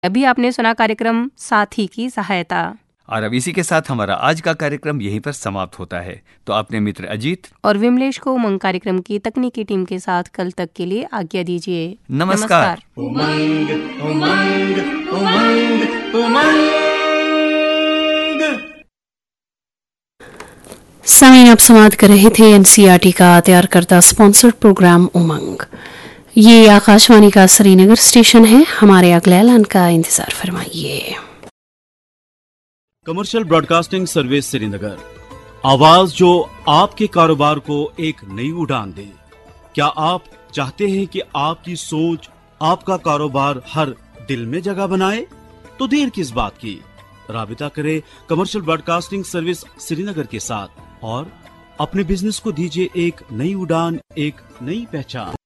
अभी आपने सुना कार्यक्रम साथी की सहायता। और अब इसी के साथ हमारा आज का कार्यक्रम यहीं पर समाप्त होता है। तो अपने मित्र अजीत और विमलेश को उमंग कार्यक्रम की तकनीकी टीम के साथ कल तक के लिए आज्ञा दीजिए। नमस्कार। उमंग उमंग उमंग उमंग। सामीन आप समाप्त कर रहे थे एनसीईआरटी का तैयार करता स्पॉन्सर्ड प्रोग्राम उमंग। ये आकाशवाणी का श्रीनगर स्टेशन है। हमारे अगले ऐलान का इंतजार फरमाइए। कमर्शियल ब्रॉडकास्टिंग सर्विस श्रीनगर, आवाज जो आपके कारोबार को एक नई उड़ान दे। क्या आप चाहते हैं कि आपकी सोच आपका कारोबार हर दिल में जगह बनाए? तो देर किस बात की, राबिता करें कमर्शियल ब्रॉडकास्टिंग सर्विस श्रीनगर के साथ और अपने बिजनेस को दीजिए एक नई उड़ान, एक नई पहचान।